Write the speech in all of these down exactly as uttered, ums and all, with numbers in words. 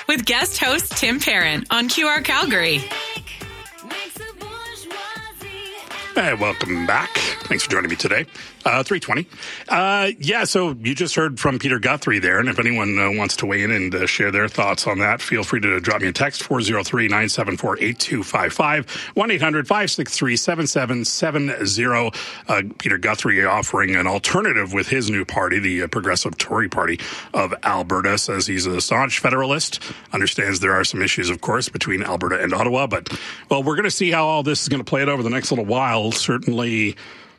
with guest host Tim Parent on Q R Calgary. Hey, welcome back. Thanks for joining me today. Uh, three twenty. Uh, yeah, so you just heard from Peter Guthrie there, and if anyone uh, wants to weigh in and uh, share their thoughts on that, feel free to drop me a text, four oh three, nine seven four, eight two five five, one eight hundred, five six three, seven seven seven zero. Uh, Peter Guthrie offering an alternative with his new party, the uh, Progressive Tory Party of Alberta, says he's a staunch federalist, understands there are some issues, of course, between Alberta and Ottawa, but, well, we're going to see how all this is going to play out over the next little while. Certainly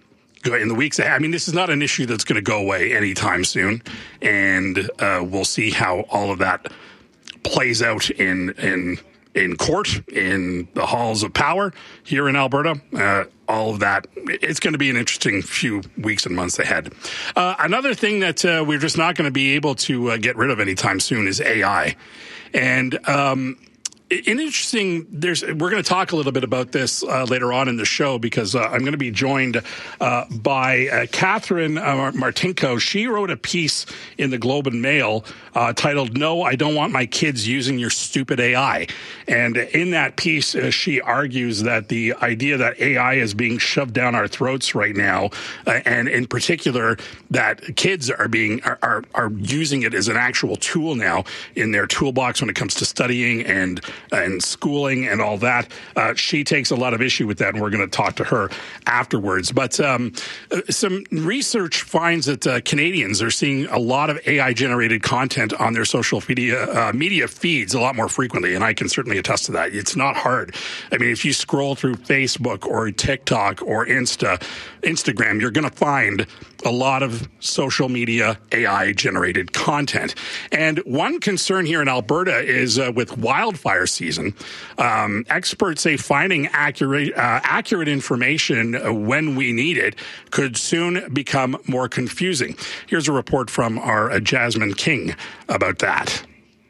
in the weeks ahead. I mean, this is not an issue that's going to go away anytime soon, and uh, we'll see how all of that plays out in in in court, in the halls of power here in Alberta. Uh, all of that, it's going to be an interesting few weeks and months ahead. Uh, another thing that uh, we're just not going to be able to uh, get rid of anytime soon is A I, and um, An interesting, there's, we're going to talk a little bit about this uh, later on in the show because uh, I'm going to be joined uh, by uh, Catherine uh, Martinko. She wrote a piece in the Globe and Mail uh, titled, "No, I Don't Want My Kids Using Your Stupid A I." And in that piece, uh, she argues that the idea that A I is being shoved down our throats right now, uh, and in particular that kids are being are, are, are using it as an actual tool now in their toolbox when it comes to studying and and schooling and all that. Uh, she takes a lot of issue with that, and we're going to talk to her afterwards. But um, some research finds that uh, Canadians are seeing a lot of A I-generated content on their social media, uh, media feeds a lot more frequently, and I can certainly attest to that. It's not hard. I mean, if you scroll through Facebook or TikTok or Insta, Instagram, you're going to find a lot of social media A I-generated content. And one concern here in Alberta is uh, with wildfire season. Um, experts say finding accurate uh, accurate information when we need it could soon become more confusing. Here's a report from our uh, Jasmine King about that.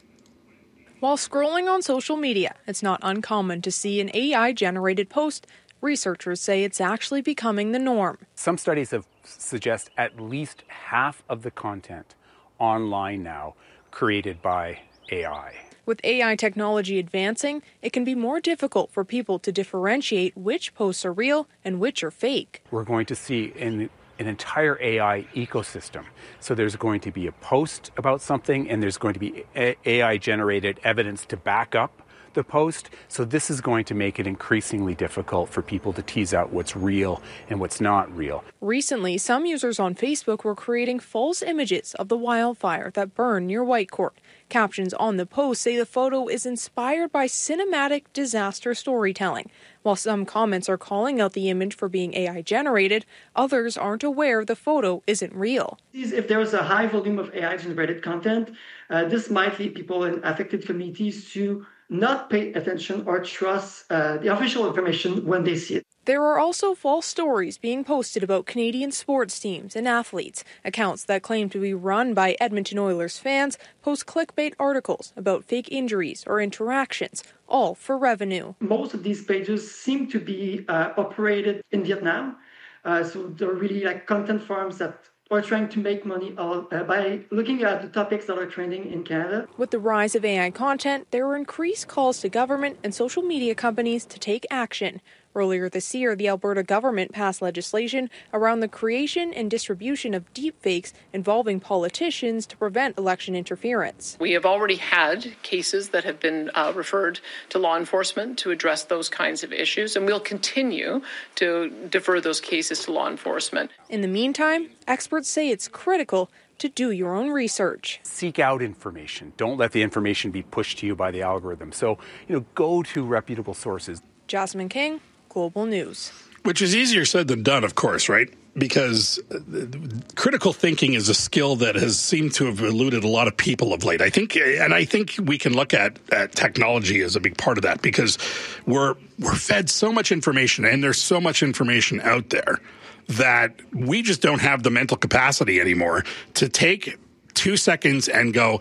While scrolling on social media, it's not uncommon to see an A I-generated post. Researchers say it's actually becoming the norm. Some studies have suggest at least half of the content online now created by A I. With A I technology advancing, it can be more difficult for people to differentiate which posts are real and which are fake. We're going to see in an entire A I ecosystem. So there's going to be a post about something, and there's going to be A I-generated evidence to back up the post. So this is going to make it increasingly difficult for people to tease out what's real and what's not real. Recently, some users on Facebook were creating false images of the wildfire that burned near Whitecourt. Captions on the post say the photo is inspired by cinematic disaster storytelling. While some comments are calling out the image for being A I-generated, others aren't aware the photo isn't real. If there is a high volume of A I-generated content, uh, this might lead people in affected communities to not pay attention or trust uh, the official information when they see it. There are also false stories being posted about Canadian sports teams and athletes. Accounts that claim to be run by Edmonton Oilers fans post clickbait articles about fake injuries or interactions, all for revenue. Most of these pages seem to be uh, operated in Vietnam. Uh, so they're really like content farms that are trying to make money all, uh, by looking at the topics that are trending in Canada. With the rise of A I content, there were increased calls to government and social media companies to take action. Earlier this year, the Alberta government passed legislation around the creation and distribution of deepfakes involving politicians to prevent election interference. We have already had cases that have been uh, referred to law enforcement to address those kinds of issues, and we'll continue to defer those cases to law enforcement. In the meantime, experts say it's critical to do your own research. Seek out information. Don't let the information be pushed to you by the algorithm. So, you know, go to reputable sources. Jasmine King, Global News. Which is easier said than done, of course, right? Because critical thinking is a skill that has seemed to have eluded a lot of people of late. I think, and I think we can look at, at technology as a big part of that because we're we're fed so much information, and there's so much information out there that we just don't have the mental capacity anymore to take two seconds and go,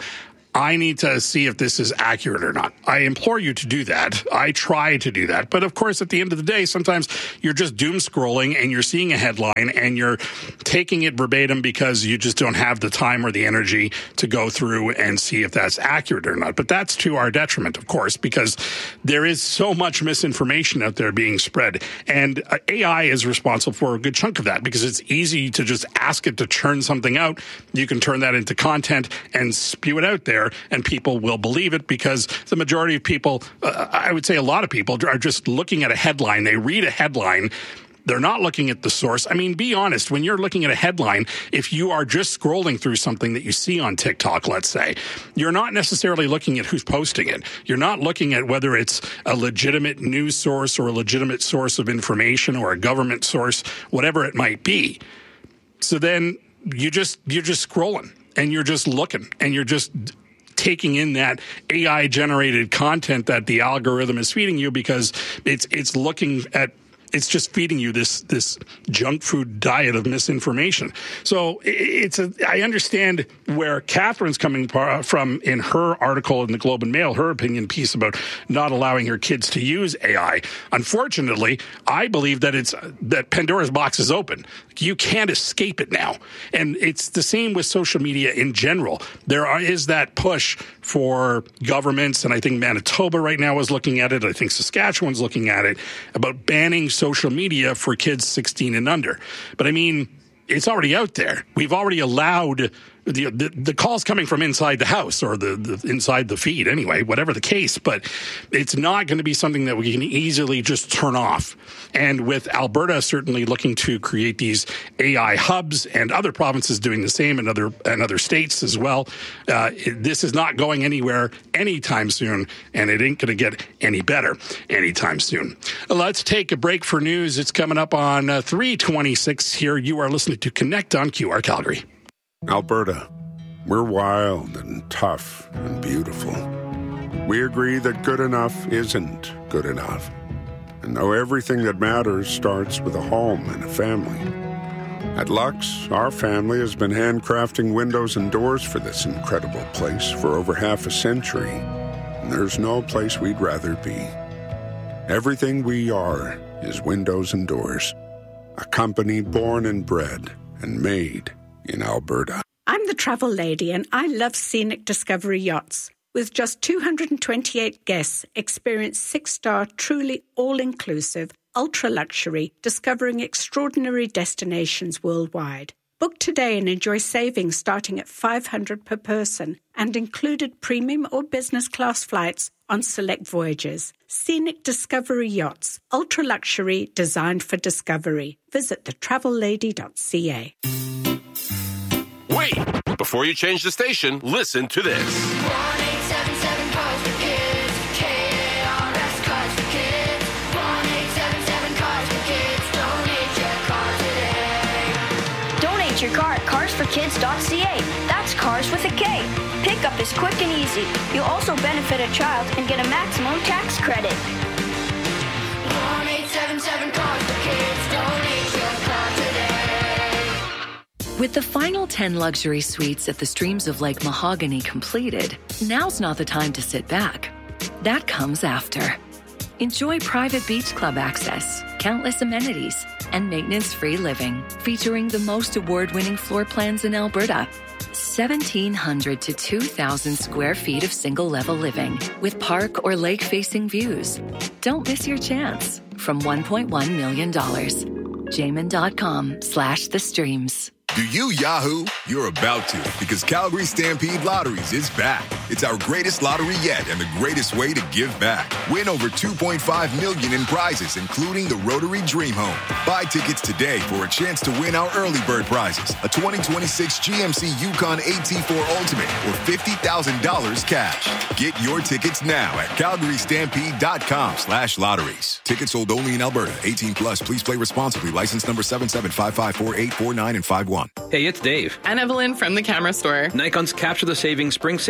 I need to see if this is accurate or not. I implore you to do that. I try to do that. But of course, at the end of the day, sometimes you're just doom scrolling and you're seeing a headline and you're taking it verbatim because you just don't have the time or the energy to go through and see if that's accurate or not. But that's to our detriment, of course, because there is so much misinformation out there being spread. And A I is responsible for a good chunk of that because it's easy to just ask it to churn something out. You can turn that into content and spew it out there, and people will believe it because the majority of people, uh, I would say a lot of people, are just looking at a headline. They read a headline. They're not looking at the source. I mean, be honest, when you're looking at a headline, if you are just scrolling through something that you see on TikTok, let's say, you're not necessarily looking at who's posting it. You're not looking at whether it's a legitimate news source or a legitimate source of information or a government source, whatever it might be. So then you just, you're just scrolling and you're just looking and you're just taking in that A I generated content that the algorithm is feeding you because it's, it's looking at, it's just feeding you this this junk food diet of misinformation. So it's a, I understand where Catherine's coming from in her article in the Globe and Mail, her opinion piece about not allowing her kids to use A I. Unfortunately, I believe that it's that Pandora's box is open. You can't escape it now. And it's the same with social media in general. There are, is that push for governments, and I think Manitoba right now is looking at it. I think Saskatchewan's looking at it, about banning social media for kids sixteen and under. But I mean, it's already out there. We've already allowed the the, the calls coming from inside the house or the, the inside the feed anyway, whatever the case. But it's not going to be something that we can easily just turn off. And with Alberta certainly looking to create these A I hubs and other provinces doing the same and other and other states as well, uh, this is not going anywhere anytime soon, and it ain't going to get any better anytime soon. Let's take a break for news. It's coming up on uh, three twenty-six here. You are listening to Connect on Q R Calgary. Alberta, we're wild and tough and beautiful. We agree that good enough isn't good enough. And know everything that matters starts with a home and a family. At Lux, our family has been handcrafting windows and doors for this incredible place for over half a century. And there's no place we'd rather be. Everything we are is windows and doors. A company born and bred and made in Alberta. I'm the travel lady, and I love Scenic Discovery Yachts. With just two hundred twenty-eight guests, experience six-star, truly all-inclusive, ultra-luxury, discovering extraordinary destinations worldwide. Book today and enjoy savings starting at five hundred dollars per person and included premium or business class flights on select voyages. Scenic Discovery Yachts, ultra-luxury, designed for discovery. Visit the travel lady dot c a. Wait! Before you change the station, listen to this. one eight seven seven Cars for Kids. K A R S Cars for Kids. one eight seven seven Cars for Kids. Donate your car today. Donate your car at cars for kids dot c a. That's cars with a K. Pickup is quick and easy. You'll also benefit a child and get a maximum tax credit. one eight seven seven Cars for Kids. Donate your car today. With the final ten luxury suites at the Streams of Lake Mahogany completed, now's not the time to sit back. That comes after. Enjoy private beach club access, countless amenities, and maintenance-free living, featuring the most award-winning floor plans in Alberta. seventeen hundred to two thousand square feet of single-level living with park or lake-facing views. Don't miss your chance. From one point one million dollars. Jamin.com slash the streams. Do you Yahoo? You're about to, because Calgary Stampede Lotteries is back. It's our greatest lottery yet and the greatest way to give back. Win over two point five million dollars in prizes, including the Rotary Dream Home. Buy tickets today for a chance to win our early bird prizes, a twenty twenty-six G M C Yukon A T four Ultimate, or fifty thousand dollars cash. Get your tickets now at calgary stampede dot com slash lotteries. Tickets sold only in Alberta. eighteen plus. Please play responsibly. License number seven seven five five four eight four nine and five one. Hey, it's Dave. And Evelyn from the camera store. Nikon's Capture the Savings Spring Sale is on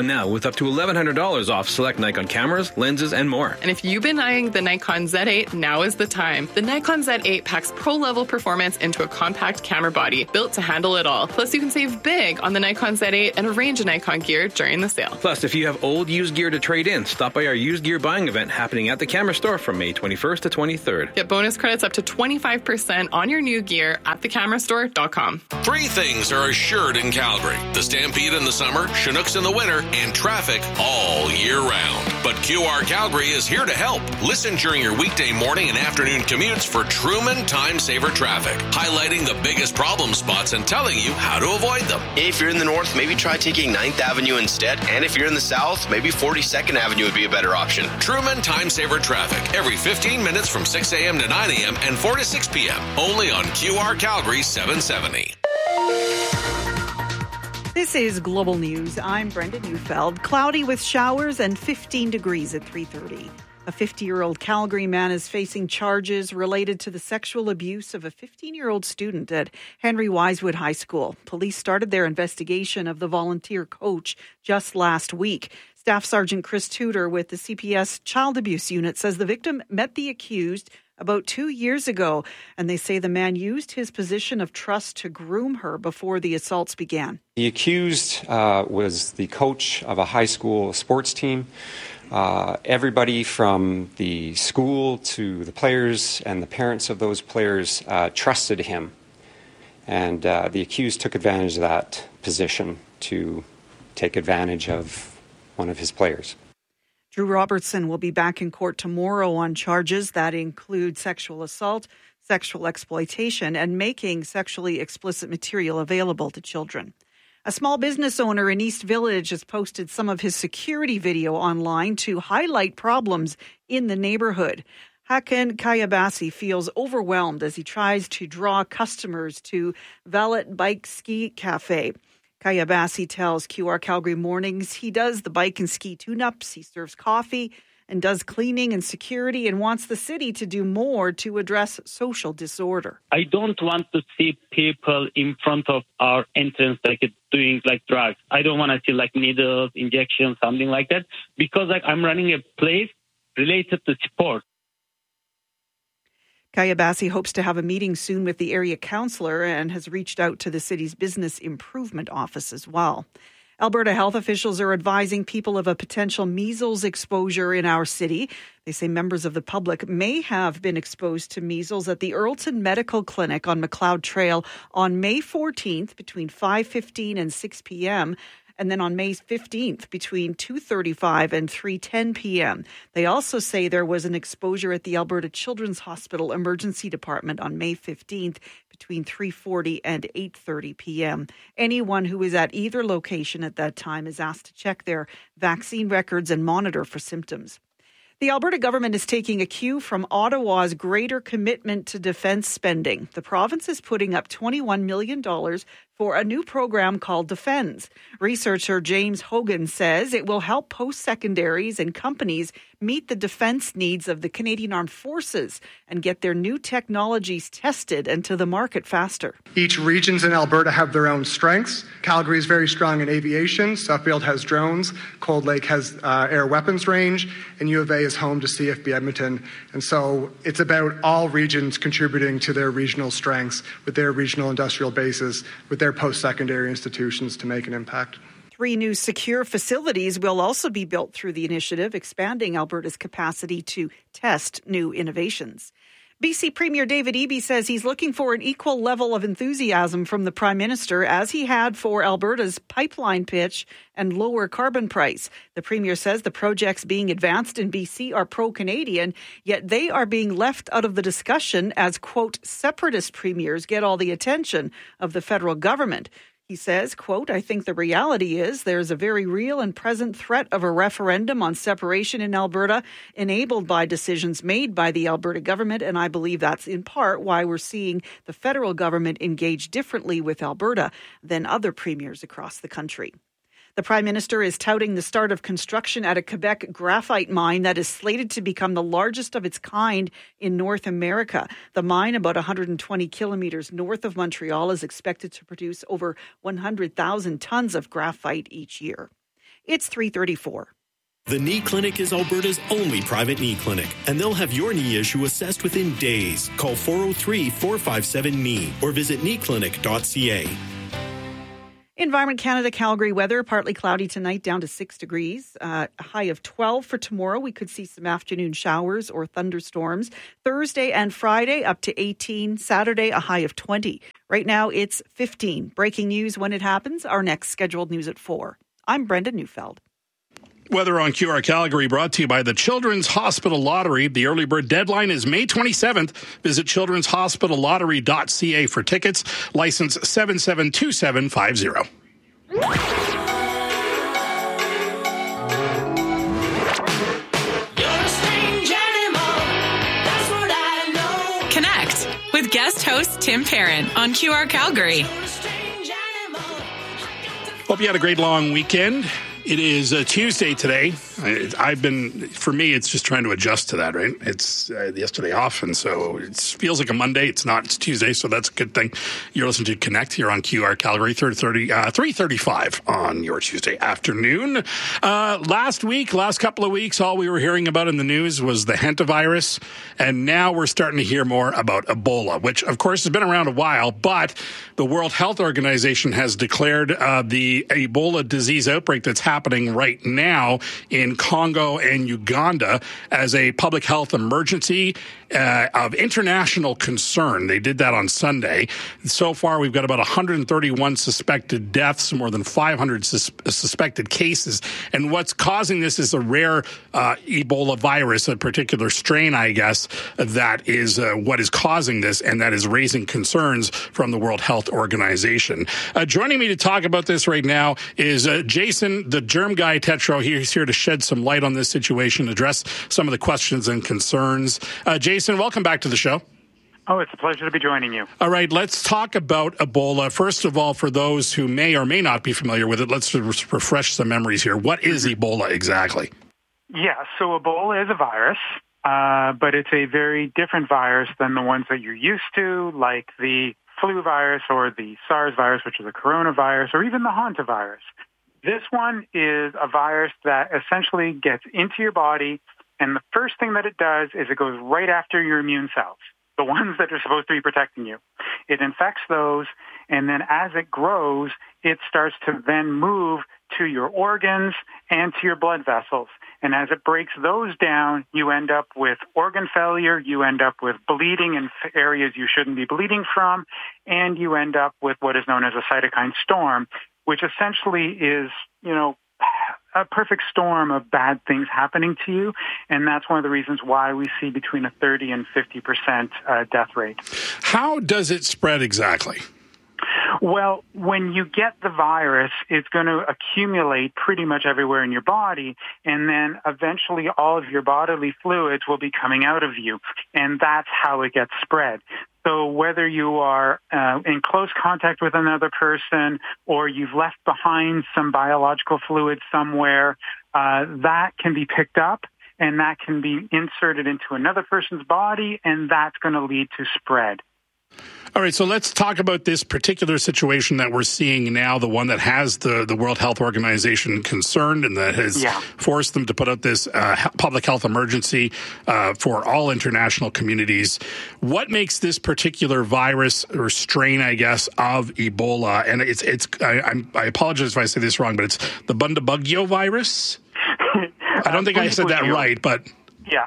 Nikon now with up to eleven hundred dollars off select Nikon cameras, lenses, and more. And if you've been eyeing the Nikon Z eight, now is the time. The Nikon Z eight packs pro-level performance into a compact camera body built to handle it all. Plus, you can save big on the Nikon Z eight and a range of Nikon gear during the sale. Plus, if you have old used gear to trade in, stop by our used gear buying event happening at the camera store from May twenty-first to twenty-third. Get bonus credits up to twenty-five percent on your new gear at the camera store dot com. Three things are assured in Calgary: the Stampede in the summer, Chinooks in the winter, and traffic all year round. But Q R Calgary is here to help. Listen during your weekday morning and afternoon commutes for Truman Time Saver Traffic, highlighting the biggest problem spots and telling you how to avoid them. If you're in the north, maybe try taking ninth Avenue instead. And if you're in the south, maybe forty-second Avenue would be a better option. Truman Time Saver Traffic, every fifteen minutes from six a.m. to nine a.m. and four to six p.m. Only on Q R Calgary seven seventy. This is Global News. I'm Brenda Neufeld. Cloudy with showers and fifteen degrees at three thirty. A fifty-year-old Calgary man is facing charges related to the sexual abuse of a fifteen-year-old student at Henry Wisewood High School. Police started their investigation of the volunteer coach just last week. Staff Sergeant Chris Tudor with the C P S Child Abuse Unit says the victim met the accused about two years ago, and they say the man used his position of trust to groom her before the assaults began. The accused uh, was the coach of a high school sports team. Uh, everybody from the school to the players and the parents of those players uh, trusted him. And uh, the accused took advantage of that position to take advantage of one of his players. Drew Robertson will be back in court tomorrow on charges that include sexual assault, sexual exploitation, and making sexually explicit material available to children. A small business owner in East Village has posted some of his security video online to highlight problems in the neighborhood. Hakan Kayabasi feels overwhelmed as he tries to draw customers to Valet Bike Ski Cafe. Kayabasi tells Q R Calgary Mornings he does the bike and ski tune-ups, he serves coffee and does cleaning and security, and wants the city to do more to address social disorder. I don't want to see people in front of our entrance like doing like drugs. I don't want to see like needles, injections, something like that, because like I'm running a place related to sport. Kayabasi hopes to have a meeting soon with the area councillor and has reached out to the city's business improvement office as well. Alberta health officials are advising people of a potential measles exposure in our city. They say members of the public may have been exposed to measles at the Earlton Medical Clinic on McLeod Trail on May fourteenth between five fifteen and six p.m. and then on May fifteenth between two thirty-five and three ten p.m. They also say there was an exposure at the Alberta Children's Hospital Emergency Department on May fifteenth between three forty and eight thirty p.m. Anyone who is at either location at that time is asked to check their vaccine records and monitor for symptoms. The Alberta government is taking a cue from Ottawa's greater commitment to defence spending. The province is putting up twenty-one million dollars for a new program called Defends. Researcher James Hogan says it will help post-secondaries and companies meet the defence needs of the Canadian Armed Forces and get their new technologies tested and to the market faster. Each regions in Alberta have their own strengths. Calgary is very strong in aviation. Suffield has drones. Cold Lake has uh, air weapons range. And U of A is home to C F B Edmonton. And so it's about all regions contributing to their regional strengths with their regional industrial bases, with their post-secondary institutions to make an impact. Three new secure facilities will also be built through the initiative, expanding Alberta's capacity to test new innovations. B C Premier David Eby says he's looking for an equal level of enthusiasm from the Prime Minister as he had for Alberta's pipeline pitch and lower carbon price. The Premier says the projects being advanced in B C are pro-Canadian, yet they are being left out of the discussion as, quote, separatist premiers get all the attention of the federal government. He says, quote, I think the reality is there's a very real and present threat of a referendum on separation in Alberta enabled by decisions made by the Alberta government. And I believe that's in part why we're seeing the federal government engage differently with Alberta than other premiers across the country. The Prime Minister is touting the start of construction at a Quebec graphite mine that is slated to become the largest of its kind in North America. The mine, about one hundred twenty kilometres north of Montreal, is expected to produce over one hundred thousand tons of graphite each year. It's three thirty-four. The Knee Clinic is Alberta's only private knee clinic, and they'll have your knee issue assessed within days. Call four oh three, four five seven, K N E E or visit knee clinic dot c a. Environment Canada Calgary weather, partly cloudy tonight, down to six degrees. Uh, a high of twelve for tomorrow. We could see some afternoon showers or thunderstorms. Thursday and Friday up to eighteen. Saturday a high of twenty. Right now it's fifteen. Breaking news when it happens. Our next scheduled news at four. I'm Brenda Neufeld. Weather on Q R Calgary brought to you by the Children's Hospital Lottery. The early bird deadline is May twenty-seventh. Visit children's hospital lottery dot c a for tickets. License seven seven two seven five zero. Connect with guest host Tim Parent on Q R Calgary. Hope you had a great long weekend. It is a Tuesday today. I, I've been, for me, it's just trying to adjust to that, right? It's uh, yesterday off, and so it feels like a Monday. It's not. It's Tuesday, so that's a good thing. You're listening to Connect here on Q R Calgary, three thirty-five on your Tuesday afternoon. Uh, last week, last couple of weeks, all we were hearing about in the news was the hantavirus, and now we're starting to hear more about Ebola, which, of course, has been around a while, but the World Health Organization has declared uh, the Ebola disease outbreak that's happening right now in Congo and Uganda as a public health emergency uh, of international concern. They did that on Sunday. So far, we've got about one hundred thirty-one suspected deaths, more than five hundred sus- suspected cases. And what's causing this is a rare uh, Ebola virus, a particular strain, I guess, that is uh, what is causing this, and that is raising concerns from the World Health Organization. Uh, joining me to talk about this right now is uh, Jason, the germ guy Tetro. He's here to shed some light on this situation, address some of the questions and concerns. Uh, Jason, welcome back to the show. Oh, it's a pleasure to be joining you. All right, let's talk about Ebola. First of all, for those who may or may not be familiar with it, let's refresh some memories here. What is Ebola exactly? Yeah, so Ebola is a virus, uh, but it's a very different virus than the ones that you're used to, like the flu virus or the SARS virus, which is a coronavirus, or even the hantavirus. This one is a virus that essentially gets into your body, and the first thing that it does is it goes right after your immune cells, the ones that are supposed to be protecting you. It infects those, and then as it grows, it starts to then move to your organs and to your blood vessels. And as it breaks those down, you end up with organ failure, you end up with bleeding in areas you shouldn't be bleeding from, and you end up with what is known as a cytokine storm, which essentially is, you know, a perfect storm of bad things happening to you. And that's one of the reasons why we see between a thirty and fifty percent uh, death rate. How does it spread exactly? Well, when you get the virus, it's going to accumulate pretty much everywhere in your body, and then eventually all of your bodily fluids will be coming out of you, and that's how it gets spread. So whether you are uh, in close contact with another person or you've left behind some biological fluid somewhere, uh, that can be picked up and that can be inserted into another person's body, and that's going to lead to spread. All right, so let's talk about this particular situation that we're seeing now, the one that has the, the World Health Organization concerned and that has yeah. forced them to put out this uh, public health emergency uh, for all international communities. What makes this particular virus or strain, I guess, of Ebola, and it's, it's I, I'm, I apologize if I say this wrong, but it's the Bundibugyo virus? I don't think uh, I said that right, but... Yeah.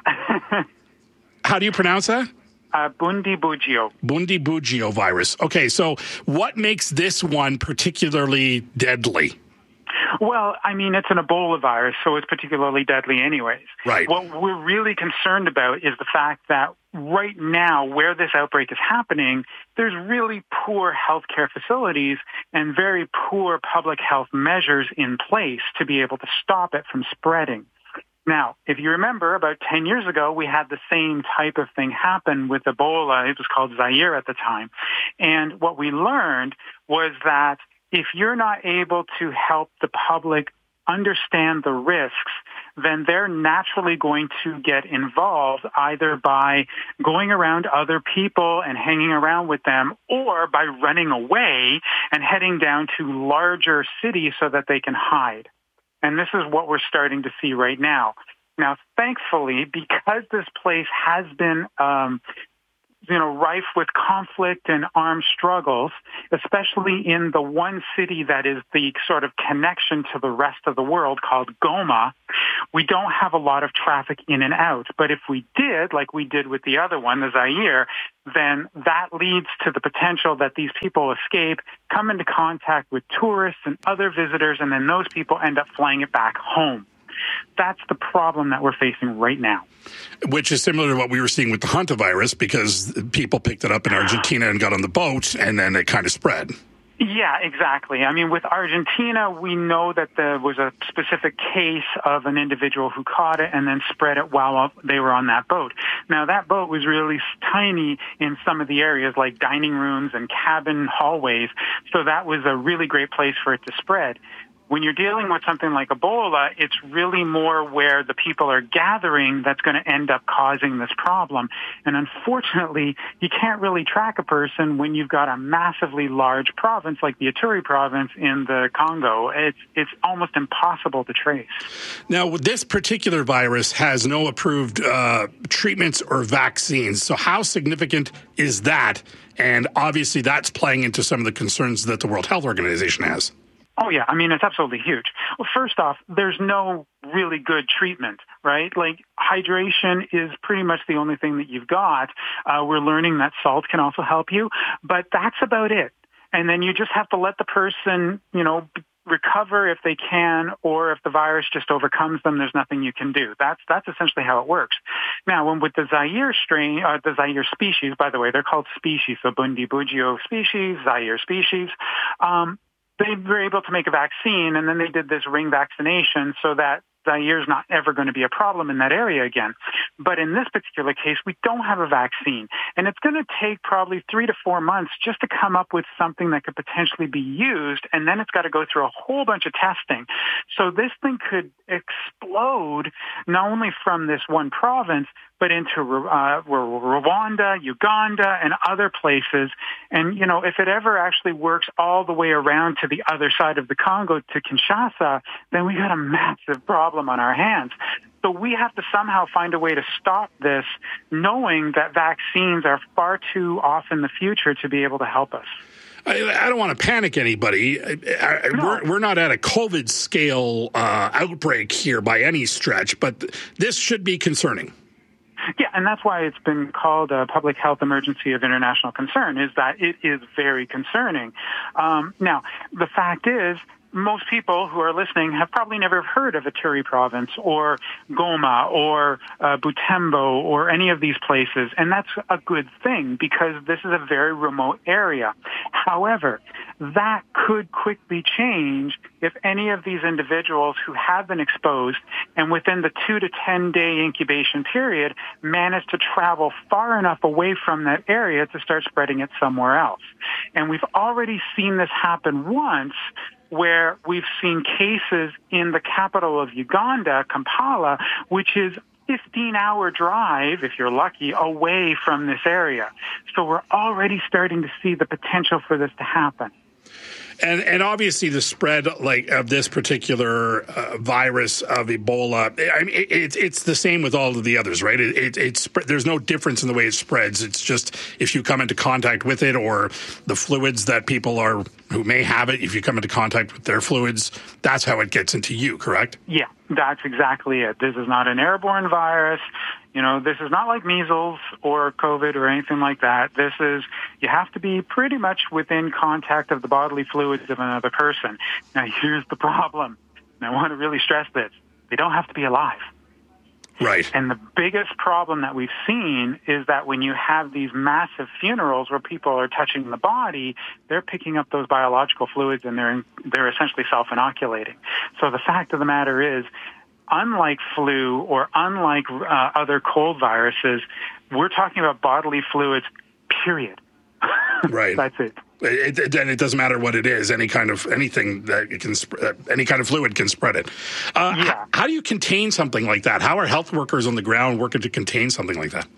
How do you pronounce that? Uh, Bundibugyo. Bundibugyo virus. Okay, so what makes this one particularly deadly? Well, I mean, it's an Ebola virus, so it's particularly deadly anyways. Right. What we're really concerned about is the fact that right now, where this outbreak is happening, there's really poor healthcare facilities and very poor public health measures in place to be able to stop it from spreading. Now, if you remember, about ten years ago, we had the same type of thing happen with Ebola. It was called Zaire at the time. And what we learned was that if you're not able to help the public understand the risks, then they're naturally going to get involved either by going around other people and hanging around with them or by running away and heading down to larger cities so that they can hide. And this is what we're starting to see right now. Now, thankfully, because this place has been, um, you know, rife with conflict and armed struggles, especially in the one city that is the sort of connection to the rest of the world called Goma, we don't have a lot of traffic in and out. But if we did, like we did with the other one, the Zaire, then that leads to the potential that these people escape, come into contact with tourists and other visitors, and then those people end up flying it back home. That's the problem that we're facing right now. Which is similar to what we were seeing with the hantavirus, because people picked it up in Argentina and got on the boat, and then it kind of spread. Yeah, exactly. I mean, with Argentina, we know that there was a specific case of an individual who caught it and then spread it while they were on that boat. Now, that boat was really tiny in some of the areas like dining rooms and cabin hallways, so that was a really great place for it to spread. When you're dealing with something like Ebola, it's really more where the people are gathering that's going to end up causing this problem. And unfortunately, you can't really track a person when you've got a massively large province like the Ituri province in the Congo. It's it's almost impossible to trace. Now, this particular virus has no approved uh, treatments or vaccines. So how significant is that? And obviously, that's playing into some of the concerns that the World Health Organization has. Oh, yeah. I mean, it's absolutely huge. Well, first off, there's no really good treatment, right? Like, hydration is pretty much the only thing that you've got. Uh, we're learning that salt can also help you, but that's about it. And then you just have to let the person, you know, recover if they can, or if the virus just overcomes them, there's nothing you can do. That's that's essentially how it works. Now, when with the Zaire strain, uh, the Zaire species, by the way, they're called species, so Bundibugyo species, Zaire species, um, they were able to make a vaccine, and then they did this ring vaccination so that Zaire's not ever going to be a problem in that area again. But in this particular case, we don't have a vaccine. And it's going to take probably three to four months just to come up with something that could potentially be used. And then it's got to go through a whole bunch of testing. So this thing could explode not only from this one province, but into uh, Rwanda, Uganda, and other places. And, you know, if it ever actually works all the way around to the other side of the Congo, to Kinshasa, then we got a massive problem on our hands. So we have to somehow find a way to stop this, knowing that vaccines are far too off in the future to be able to help us. I, I don't want to panic anybody. I, I, no. we're, we're not at a COVID scale uh, outbreak here by any stretch, but this should be concerning. Yeah, and that's why it's been called a public health emergency of international concern, is that it is very concerning. Um, now, the fact is, most people who are listening have probably never heard of Ituri province or Goma or uh, Butembo or any of these places, and that's a good thing because this is a very remote area. However, that could quickly change if any of these individuals who have been exposed and within the two to ten day incubation period manage to travel far enough away from that area to start spreading it somewhere else. And we've already seen this happen once, where we've seen cases in the capital of Uganda, Kampala, which is fifteen hour drive, if you're lucky, away from this area. So we're already starting to see the potential for this to happen. And and obviously the spread like of this particular uh, virus of Ebola, I mean, it, it, it's the same with all of the others, right? It, it, it's there's no difference in the way it spreads. It's just if you come into contact with it, or the fluids that people are who may have it, if you come into contact with their fluids, that's how it gets into you, correct? Yeah, that's exactly it. This is not an airborne virus. You know, this is not like measles or COVID or anything like that. This is, you have to be pretty much within contact of the bodily fluids of another person. Now, here's the problem, and I want to really stress this. They don't have to be alive. Right. And the biggest problem that we've seen is that when you have these massive funerals where people are touching the body, they're picking up those biological fluids and they're they're essentially self-inoculating. So the fact of the matter is, unlike flu or unlike uh, other cold viruses, we're talking about bodily fluids, period. Right. That's it. It, it. And it doesn't matter what it is. Any kind of anything that it can, sp- uh, any kind of fluid can spread it. Uh, yeah. How, how do you contain something like that? How are health workers on the ground working to contain something like that?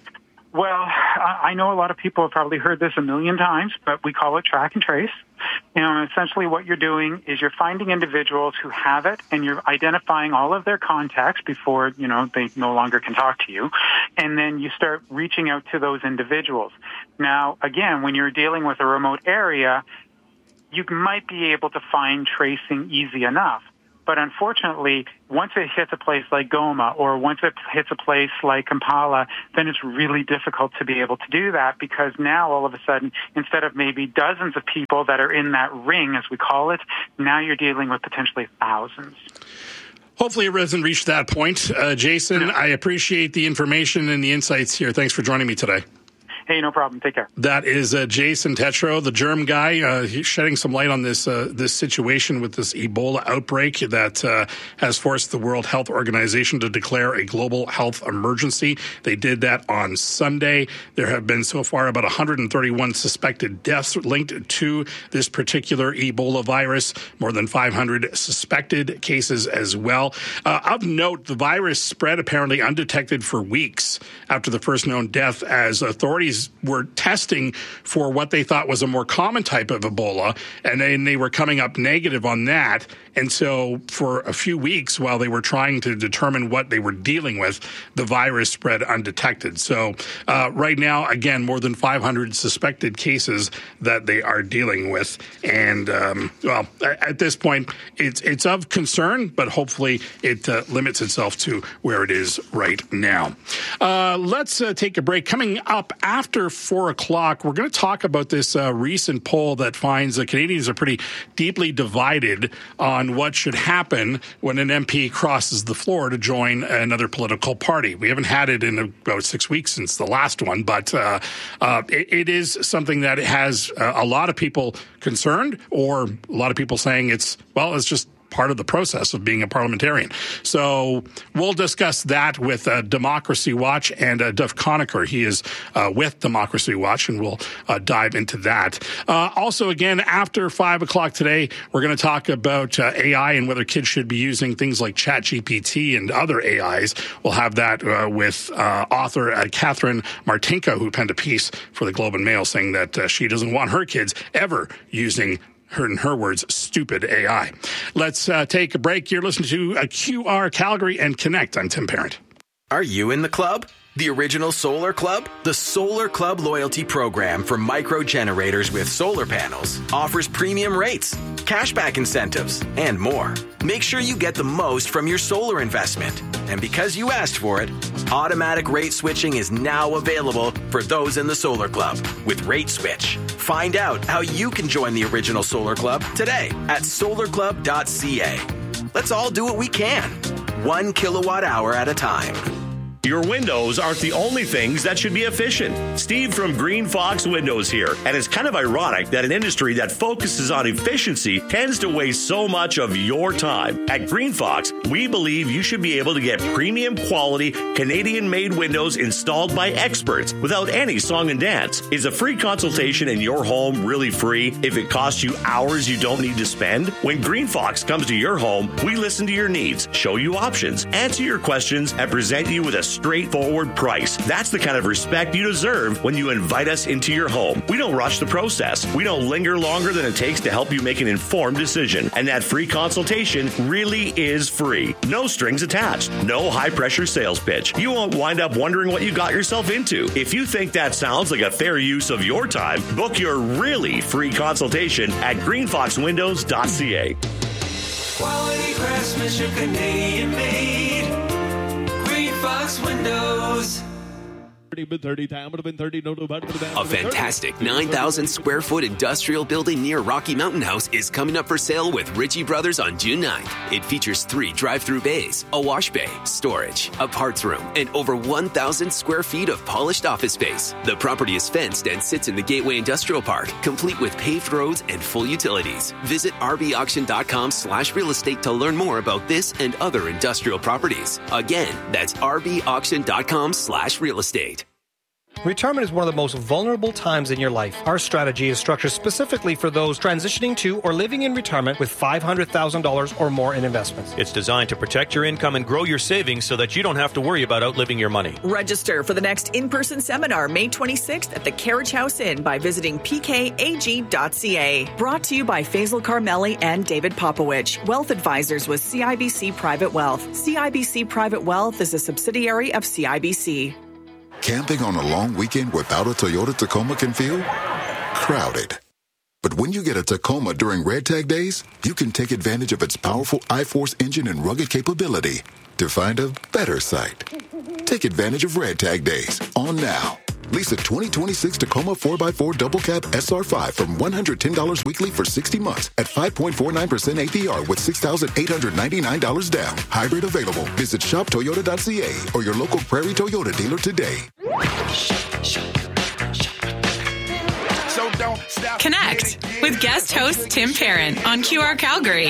Well, I know a lot of people have probably heard this a million times, but we call it track and trace. You know, and essentially what you're doing is you're finding individuals who have it, and you're identifying all of their contacts before, you know, they no longer can talk to you. And then you start reaching out to those individuals. Now, again, when you're dealing with a remote area, you might be able to find tracing easy enough. But unfortunately, once it hits a place like Goma or once it hits a place like Kampala, then it's really difficult to be able to do that, because now all of a sudden, instead of maybe dozens of people that are in that ring, as we call it, now you're dealing with potentially thousands. Hopefully it hasn't reached that point. Uh, Jason, no. I appreciate the information and the insights here. Thanks for joining me today. Hey, no problem. Take care. That is uh, Jason Tetreault, the germ guy, uh, he's shedding some light on this uh, this situation with this Ebola outbreak that uh, has forced the World Health Organization to declare a global health emergency. They did that on Sunday. There have been so far about one hundred thirty-one suspected deaths linked to this particular Ebola virus, more than five hundred suspected cases as well. Uh, of note, the virus spread apparently undetected for weeks after the first known death, as authorities were testing for what they thought was a more common type of Ebola, and then they were coming up negative on that. And so for a few weeks, while they were trying to determine what they were dealing with, the virus spread undetected. So uh, right now, again, more than five hundred suspected cases that they are dealing with. And, um, well, at this point, it's it's of concern, but hopefully it uh, limits itself to where it is right now. Uh, let's uh, take a break. Coming up after four o'clock, we're going to talk about this uh, recent poll that finds that Canadians are pretty deeply divided on what should happen when an M P crosses the floor to join another political party. We haven't had it in about six weeks since the last one, but uh, uh, it, it is something that has uh, a lot of people concerned, or a lot of people saying it's, well, it's just part of the process of being a parliamentarian. So we'll discuss that with uh, Democracy Watch and uh, Duff Conacher. He is uh, with Democracy Watch, and we'll uh, dive into that. Uh, also, again, after five o'clock today, we're going to talk about uh, A I and whether kids should be using things like ChatGPT and other A Is. We'll have that uh, with uh, author uh, Catherine Martinka, who penned a piece for the Globe and Mail saying that uh, she doesn't want her kids ever using, her, in her words, stupid A I. Let's uh, take a break. You're listening to a Q R Calgary and Connect. I'm Tim Parent. Are you in the club? The original Solar Club? The Solar Club loyalty program for micro generators with solar panels offers premium rates, cashback incentives, and more. Make sure you get the most from your solar investment. And because you asked for it, automatic rate switching is now available for those in the Solar Club with Rate Switch. Find out how you can join the original Solar Club today at solar club dot c a. Let's all do what we can, one kilowatt hour at a time. Your windows aren't the only things that should be efficient. Steve from Green Fox Windows here. And it's kind of ironic that an industry that focuses on efficiency tends to waste so much of your time. At Green Fox, we believe you should be able to get premium quality Canadian-made windows installed by experts without any song and dance. Is a free consultation in your home really free if it costs you hours you don't need to spend? When Green Fox comes to your home, we listen to your needs, show you options, answer your questions, and present you with a straightforward price. That's the kind of respect you deserve when you invite us into your home. We don't rush the process. We don't linger longer than it takes to help you make an informed decision. And that free consultation really is free. No strings attached. No high-pressure sales pitch. You won't wind up wondering what you got yourself into. If you think that sounds like a fair use of your time, book your really free consultation at green fox windows dot c a. Quality craftsmanship, Canadian made. Fox Windows. A fantastic nine thousand square foot industrial building near Rocky Mountain House is coming up for sale with Ritchie Brothers on June ninth. It features three drive-through bays, a wash bay, storage, a parts room, and over one thousand square feet of polished office space. The property is fenced and sits in the Gateway Industrial Park, complete with paved roads and full utilities. Visit r b auction dot com slash real estate to learn more about this and other industrial properties. Again, that's r b auction dot com slash real estate. Retirement is one of the most vulnerable times in your life. Our strategy is structured specifically for those transitioning to or living in retirement with five hundred thousand dollars or more in investments. It's designed to protect your income and grow your savings so that you don't have to worry about outliving your money. Register for the next in-person seminar May twenty-sixth at the Carriage House Inn by visiting p k a g dot c a. Brought to you by Faisal Carmeli and David Popowich, Wealth Advisors with C I B C Private Wealth. C I B C Private Wealth is a subsidiary of C I B C. Camping on a long weekend without a Toyota Tacoma can feel crowded. But when you get a Tacoma during Red Tag Days, you can take advantage of its powerful I-Force engine and rugged capability to find a better site. Take advantage of Red Tag Days on now. Lease a twenty twenty-six Tacoma four by four Double Cab S R five from one hundred ten dollars weekly for sixty months at five point four nine percent A P R with six thousand eight hundred ninety-nine dollars down. Hybrid available. Visit shop toyota dot c a or your local Prairie Toyota dealer today. Connect with guest host Tim Parent on Q R Calgary.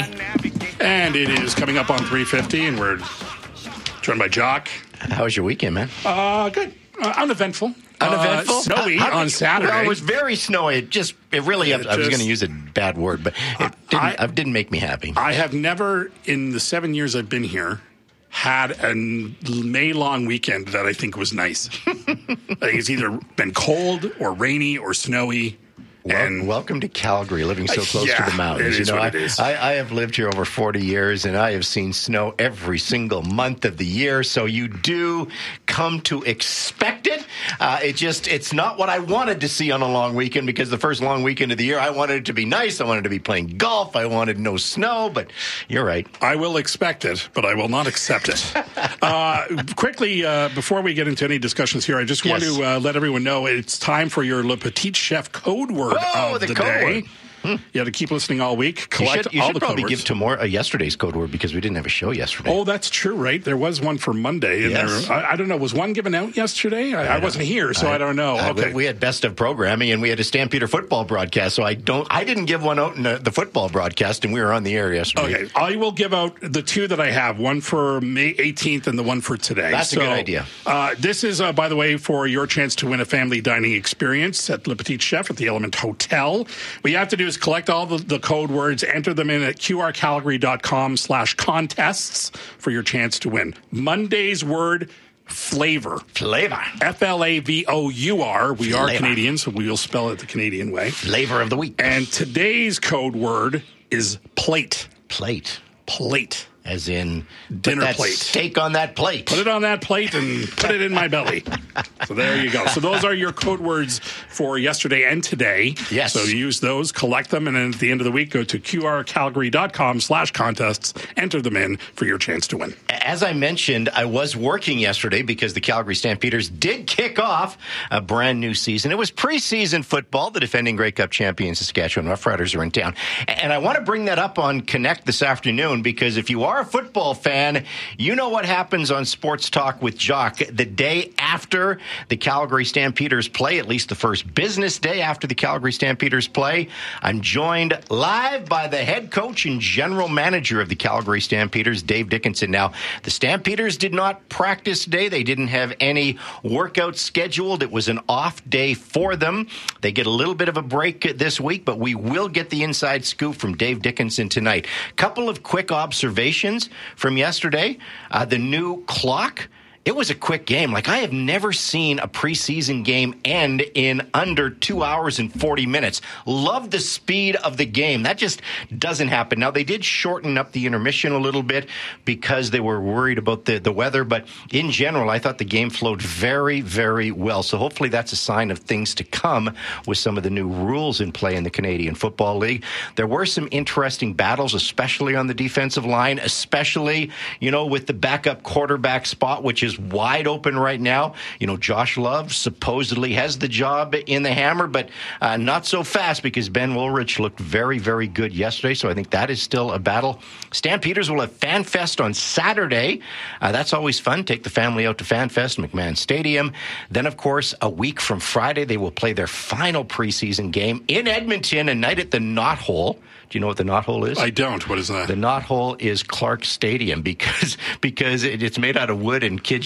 And it is coming up on three fifty, and we're joined by Jock. How was your weekend, man? Uh, good. Uh, uneventful. Uneventful? Uh, snowy How- how- on Saturday. Well, it was very snowy. It just, it really, It I was just- going to use a bad word, but it didn't, I- it didn't make me happy. I have never, in the seven years I've been here, had a May-long weekend that I think was nice. I think it's either been cold or rainy or snowy. Well, And welcome to Calgary, living so close Yeah, to the mountains. it is you know, what I, it is. I, I have lived here over forty years, and I have seen snow every single month of the year. So you do come to expect it. Uh, it just, it's not what I wanted to see on a long weekend, because the first long weekend of the year, I wanted it to be nice. I wanted to be playing golf. I wanted no snow, but you're right. I will expect it, but I will not accept it. uh, quickly, uh, before we get into any discussions here, I just want Yes. to uh, let everyone know it's time for your Le Petit Chef code word Oh, of the the, code day. word. You have to keep listening all week. You Collect should, you all should the probably code give words. tomorrow uh, yesterday's code word, because we didn't have a show yesterday. Oh, that's true, right? There was one for Monday. And Yes. there, I, I don't know. Was one given out yesterday? I, I wasn't here, so I, don't know. Uh, we- Okay. we had best of programming, and we had a Stampeder football broadcast. So I don't, I didn't give one out in the, the football broadcast, and we were on the air yesterday. Okay, I will give out the two that I have, one for May eighteenth and the one for today. That's a So, good idea. Uh, this is, uh, by the way, for your chance to win a family dining experience at Le Petit Chef at the Element Hotel. What you have to do is collect all the, the code words, enter them in at qrcalgary.com slash contests for your chance to win. Monday's word, flavor. Flavor. F L A V O U R. We are Flavor. Canadian, so we will spell it the Canadian way. Flavor of the week. And today's code word is plate. Plate. Plate. As in Dinner put that plate. steak on that plate. Put it on that plate and put it in my belly. So there you go. So those are your code words for yesterday and today. Yes. So use those, collect them, and then at the end of the week, go to qrcalgary.com slash contests, enter them in for your chance to win. As I mentioned, I was working yesterday because the Calgary Stampeders did kick off a brand new season. It was preseason football. The defending Grey Cup champions, Saskatchewan Roughriders, are in town. And I want to bring that up on Connect this afternoon, because if you are a football fan, you know what happens on Sports Talk with Jock the day after the Calgary Stampeders play, at least the first business day after the Calgary Stampeders play. I'm joined live by the head coach and general manager of the Calgary Stampeders, Dave Dickinson. Now, the Stampeders did not practice today. They didn't have any workouts scheduled. It was an off day for them. They get a little bit of a break this week, but we will get the inside scoop from Dave Dickinson tonight. Couple of quick observations from yesterday. Uh, the new clock. It was a quick game. Like, I have never seen a preseason game end in under two hours and forty minutes. Love the speed of the game. That just doesn't happen. Now, they did shorten up the intermission a little bit because they were worried about the, the weather. But in general, I thought the game flowed very, very well. So hopefully that's a sign of things to come with some of the new rules in play in the Canadian Football League. There were some interesting battles, especially on the defensive line, especially, you know, with the backup quarterback spot, which is wide open right now. You know, Josh Love supposedly has the job in the Hammer, but uh, not so fast, because Ben Woolrich looked very, very good yesterday. So I think that is still a battle. Stampeders will have FanFest on Saturday. Uh, that's always fun. Take the family out to FanFest, McMahon Stadium. Then, of course, a week from Friday, they will play their final preseason game in Edmonton, a night at the Knot Hole. Do you know what the Knot Hole is? I don't. What is that? The Knot Hole is Clark Stadium, because because it, it's made out of wood, and kids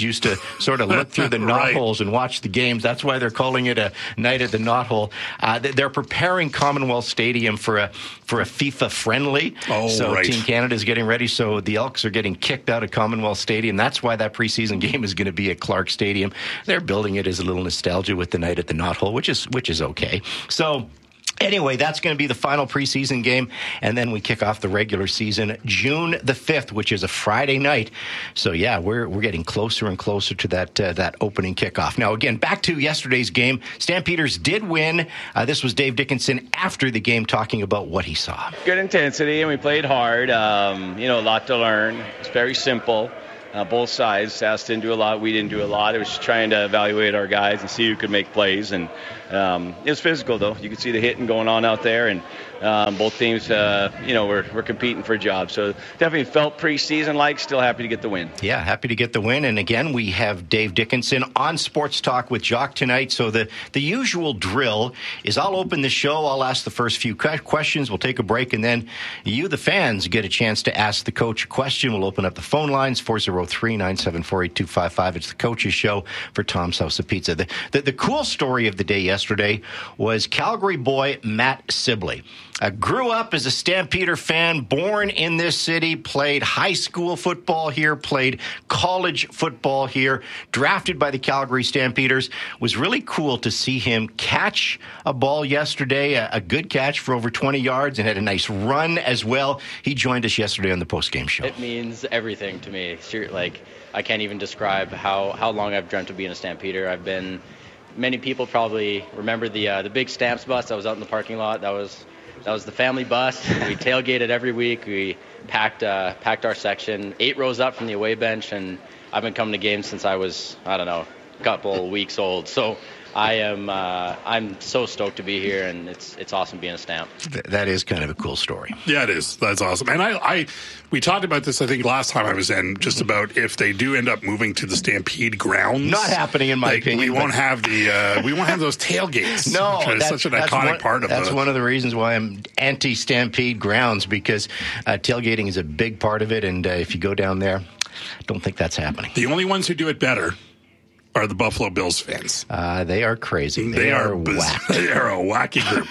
kids used to sort of look through the Right. knotholes and watch the games. That's why they're calling it a night at the knothole. Uh, they're preparing Commonwealth Stadium for a for a FIFA friendly. Oh, so right. Team Canada is getting ready. So the Elks are getting kicked out of Commonwealth Stadium. That's why that preseason game is going to be at Clark Stadium. They're building it as a little nostalgia with the night at the knothole, which is which is okay. So. Anyway, that's going to be the final preseason game, and then we kick off the regular season June the fifth, which is a Friday night. So, yeah, we're we're getting closer and closer to that uh, that opening kickoff. Now, again, back to yesterday's game. Stampeders did win. Uh, this was Dave Dickinson after the game talking about what he saw. Good intensity, and we played hard. Um, you know, a lot to learn. It's very simple. Uh, both sides. Sass didn't do a lot. We didn't do a lot. It was just trying to evaluate our guys and see who could make plays. And um, it was physical, though. You could see the hitting going on out there. And um, both teams, uh, you know, were, were competing for a job. So definitely felt preseason-like. Still happy to get the win. Yeah, happy to get the win. And again, we have Dave Dickinson on Sports Talk with Jock tonight. So the, the usual drill is I'll open the show. I'll ask the first few questions. We'll take a break. And then you, the fans, get a chance to ask the coach a question. We'll open up the phone lines, four oh three, nine seven four, eight two five five. It's the coach's show for Tom's House of Pizza. The, the, the cool story of the day yesterday was Calgary boy Matt Sibley. Uh, grew up as a Stampeder fan, born in this city, played high school football here, played college football here, drafted by the Calgary Stampeders. Was really cool to see him catch a ball yesterday, a, a good catch for over twenty yards, and had a nice run as well. He joined us yesterday on the postgame show. It means everything to me. Ser- Like, I can't even describe how, how long I've dreamt of being a Stampeder. I've been, many people probably remember the uh, the big Stamps bus that was out in the parking lot. That was that was the family bus. We tailgated every week. We packed uh, packed our section eight rows up from the away bench, and I've been coming to games since I was, I don't know, a couple weeks old. So I am uh, I'm so stoked to be here, and it's it's awesome being a Stamp. Th- that is kind of a cool story. Yeah, it is. That's awesome. And I, I, we talked about this, I think, last time I was in, just about if they do end up moving to the Stampede grounds. Not happening, in my like, opinion. We won't have the, uh, we won't have those tailgates. No, which is that's such an that's iconic one, part of That's the, one of the reasons why I'm anti-Stampede grounds, because uh, tailgating is a big part of it, and uh, if you go down there, I don't think that's happening. The only ones who do it better are the Buffalo Bills fans. Uh, they are crazy. They, They are, are biz- whack. They are a wacky group.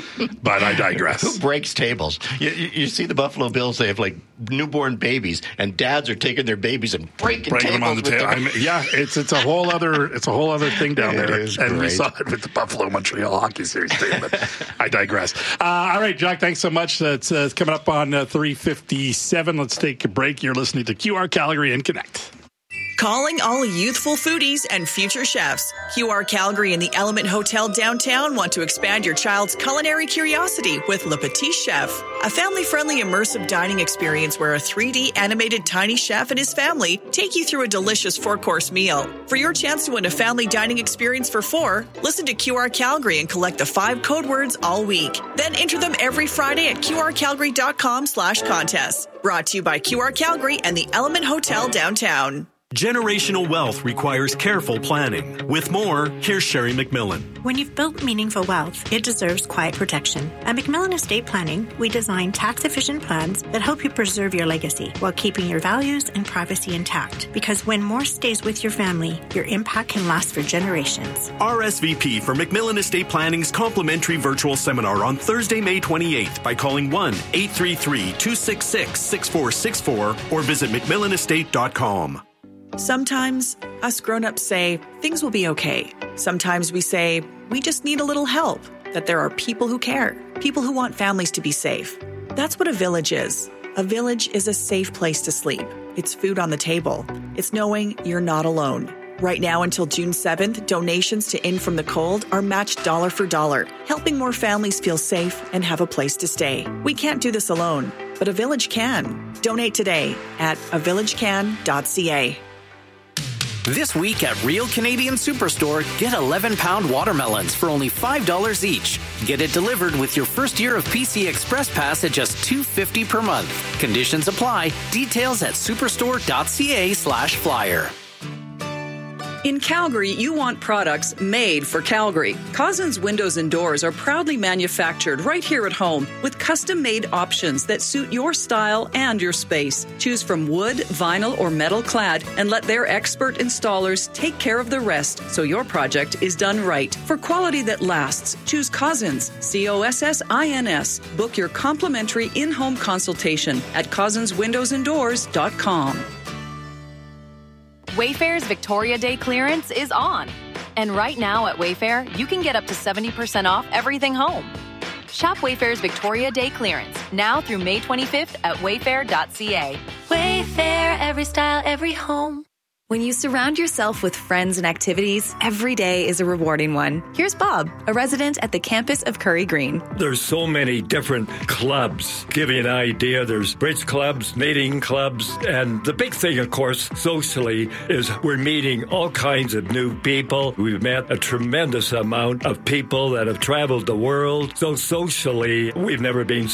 But I digress. Who breaks tables? You, you, you see the Buffalo Bills, they have like newborn babies, and dads are taking their babies and breaking Breaking tables them on the with table. their- I mean, yeah, it's it's a whole other it's a whole other thing down It there, is and we great. saw it with the Buffalo Montreal hockey series too. But I digress. Uh, all right, Jack, thanks so much. That's uh, coming up on uh, three fifty-seven. Let's take a break. You're listening to Q R Calgary and Connect. Calling all youthful foodies and future chefs. Q R Calgary and the Element Hotel downtown want to expand your child's culinary curiosity with Le Petit Chef, a family-friendly immersive dining experience where a three D animated tiny chef and his family take you through a delicious four-course meal. For your chance to win a family dining experience for four, listen to Q R Calgary and collect the five code words all week. Then enter them every Friday at qrcalgary.com slash contest. Brought to you by Q R Calgary and the Element Hotel downtown. Generational wealth requires careful planning. With more, here's Sherry McMillan. When you've built meaningful wealth, it deserves quiet protection. At Macmillan Estate Planning, we design tax-efficient plans that help you preserve your legacy while keeping your values and privacy intact. Because when more stays with your family, your impact can last for generations. R S V P for Macmillan Estate Planning's complimentary virtual seminar on Thursday, May twenty-eighth by calling one eight three three, two six six, six four six four or visit macmillan estate dot com. Sometimes us grown-ups say things will be okay. Sometimes we say we just need a little help, that there are people who care, people who want families to be safe. That's what a village is. A village is a safe place to sleep. It's food on the table. It's knowing you're not alone. Right now until June seventh, donations to In From the Cold are matched dollar for dollar, helping more families feel safe and have a place to stay. We can't do this alone, but a village can. Donate today at a village can dot c a. This week at Real Canadian Superstore, get eleven pound watermelons for only five dollars each. Get it delivered with your first year of P C Express Pass at just two dollars and fifty cents per month. Conditions apply. Details at superstore dot c a slash flyer. In Calgary, you want products made for Calgary. Cousins Windows and Doors are proudly manufactured right here at home with custom-made options that suit your style and your space. Choose from wood, vinyl, or metal clad and let their expert installers take care of the rest so your project is done right. For quality that lasts, choose Cousins, C O S S I N S. Book your complimentary in-home consultation at cousins windows and doors dot com. Wayfair's Victoria Day clearance is on. And right now at Wayfair, you can get up to seventy percent off everything home. Shop Wayfair's Victoria Day clearance now through May twenty-fifth at wayfair dot c a. Wayfair, every style, every home. When you surround yourself with friends and activities, every day is a rewarding one. Here's Bob, a resident at the campus of Curry Green. There's so many different clubs. Give you an idea, there's bridge clubs, knitting clubs, and the big thing, of course, socially, is we're meeting all kinds of new people. We've met a tremendous amount of people that have traveled the world. So socially, we've never been